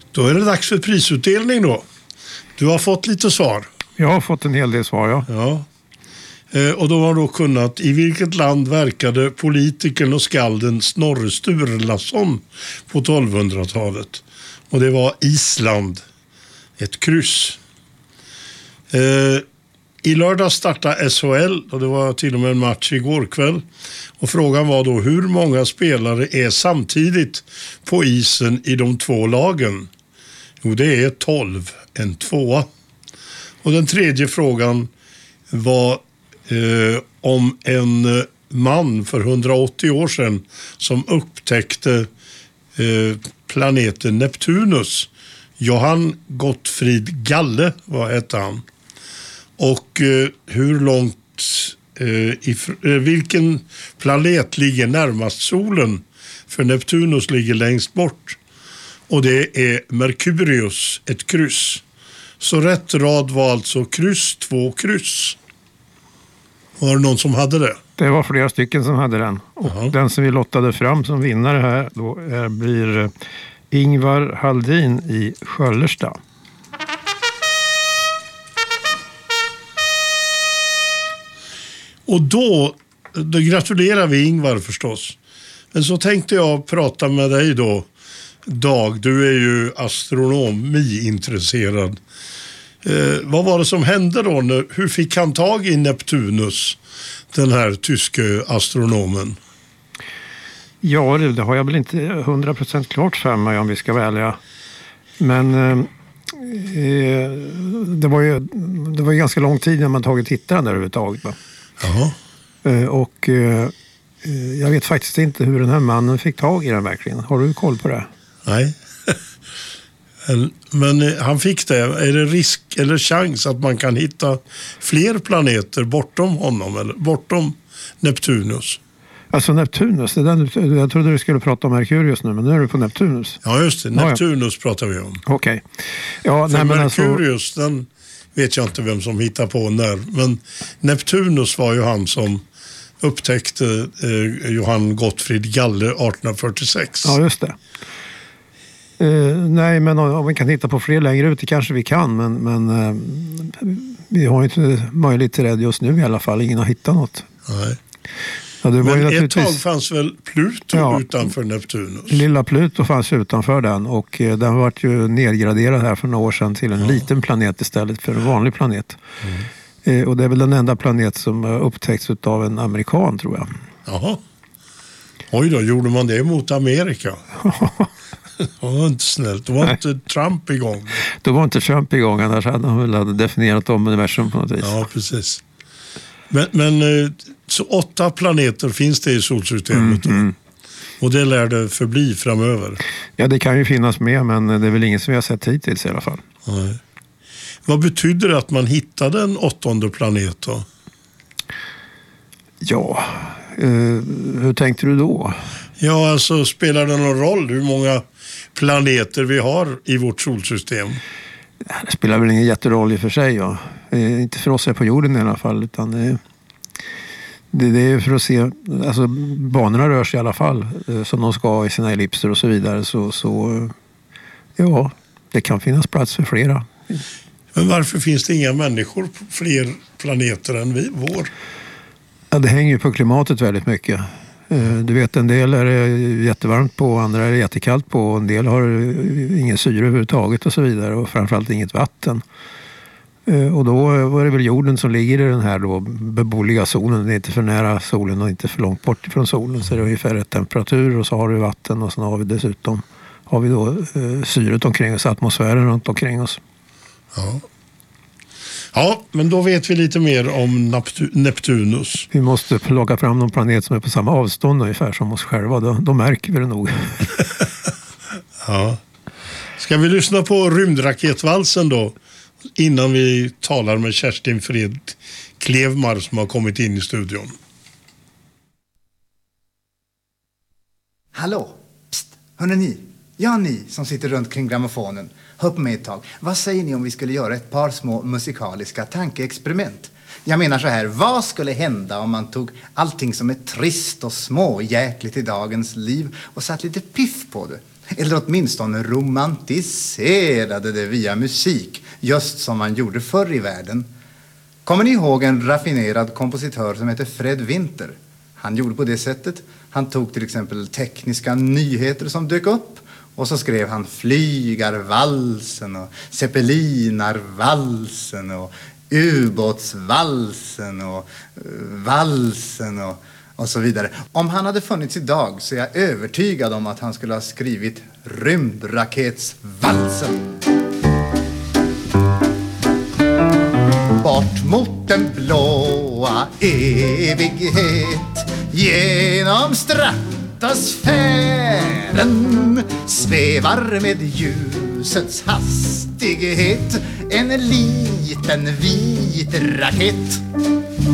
Då är det dags för prisutdelning då. Du har fått lite svar. Jag har fått en hel del svar, ja. Ja. Och då har då kunnat, i vilket land verkade politikern och skalden Snorre Sturlason på 1200-talet? Och det var Island. Ett kryss. I lördag startade SHL och det var till och med en match igår kväll. Och frågan var då hur många spelare är samtidigt på isen i de två lagen? Jo, det är 12, en tvåa. Och den tredje frågan var om en man för 180 år sedan som upptäckte planeten Neptunus. Johann Gottfried Galle, vad hette han? Och hur långt, vilken planet ligger närmast solen? För Neptunus ligger längst bort. Och det är Merkurius, ett kryss. Så rätt rad var alltså kryss, 2 kryss. Var det någon som hade det? Det var flera stycken som hade den. Och den som vi lottade fram som vinnare här då blir Ingvar Haldin i Sköllersta. Och då gratulerar vi Ingvar förstås. Men så tänkte jag prata med dig då, Dag. Du är ju astronomiintresserad. Vad var det som hände då? Hur fick han tag i Neptunus, den här tyske astronomen? Ja, det har jag väl inte 100% klart för mig om vi ska välja. Men det var ju ganska lång tid när man tagit tittaren där överhuvudtaget. Jaha. Och jag vet faktiskt inte hur den här mannen fick tag i den verkligen. Har du koll på det? Nej. Men han fick det. Är det risk eller chans att man kan hitta fler planeter bortom honom eller bortom Neptunus? Alltså Neptunus, jag trodde du skulle prata om Merkurius nu, men nu är du på Neptunus. Ja just det, Neptunus pratar vi om. Okej. Ja, för Merkurius, den vet jag inte vem som hittar på när. Men Neptunus var ju han som upptäckte Johann Gottfried Galle 1846. Ja, just det. Nej, men om vi kan hitta på fler längre ut, det kanske vi kan. Men vi har inte möjlighet till det just nu i alla fall. Ingen har hittat något. Nej. Ja, det var men ju ett tag fanns väl Pluto utanför Neptunus? Lilla Pluto fanns utanför den och den var ju nedgraderad här för några år sedan till en liten planet istället för en vanlig planet. Och det är väl den enda planet som upptäckts av en amerikan, tror jag. Jaha. Oj då, gjorde man det mot Amerika? Det var inte snällt. Det var inte Trump igång. Då var inte Trump igång, annars hade han väl definierat om universum på något vis. Ja, precis. Men så 8 planeter finns det i solsystemet. Och det lär det förbli framöver. Ja, det kan ju finnas med, men det är väl ingen som vi har sett hittills i alla fall. Nej. Vad betyder det att man hittade en 8:e planet då? Ja, hur tänkte du då? Ja, alltså spelar det någon roll hur många planeter vi har i vårt solsystem? Det spelar väl ingen jätteroll i för sig, ja. Inte för oss här på jorden i alla fall, utan det är för att se, alltså banorna rör sig i alla fall som de ska i sina ellipser och så vidare, så ja, det kan finnas plats för flera. Men varför finns det inga människor på fler planeter än vår? Ja, det hänger ju på klimatet väldigt mycket. Du vet, en del är det jättevarmt på, andra är det jättekallt på, en del har ingen syre överhuvudtaget och så vidare, och framförallt inget vatten. Och då var det väl jorden som ligger i den här då beboeliga zonen. Det är inte för nära solen och inte för långt bort ifrån solen, så det är ungefär rätt temperatur, och så har du vatten, och sen har vi dessutom syret omkring oss, atmosfären runt omkring oss. Ja. Ja, men då vet vi lite mer om Neptunus. Vi måste plocka fram någon planet som är på samma avstånd ungefär som oss själva. Då märker vi det nog. Ja. Ska vi lyssna på rymdraketvalsen då? Innan vi talar med Kerstin Fred Klevmar som har kommit in i studion. Hallå, psst, hörni ni? Ja, ni som sitter runt kring grammofonen. Hör på mig ett tag. Vad säger ni om vi skulle göra ett par små musikaliska tankeexperiment? Jag menar så här, vad skulle hända om man tog allting som är trist och småjäkligt i dagens liv och satt lite piff på det? Eller åtminstone romantiserade det via musik, just som man gjorde förr i världen. Kommer ni ihåg en raffinerad kompositör som heter Fred Winter? Han gjorde på det sättet. Han tog till exempel tekniska nyheter som dök upp och så skrev han Flygarvalsen och Zeppelinarvalsen och Ubåtsvalsen och valsen och så vidare. Om han hade funnits idag så är jag övertygad om att han skulle ha skrivit Rymdraketsvalsen. Bort mot den blåa evighet, genom stratosfären svävar med ljusets hastighet en liten vit raket.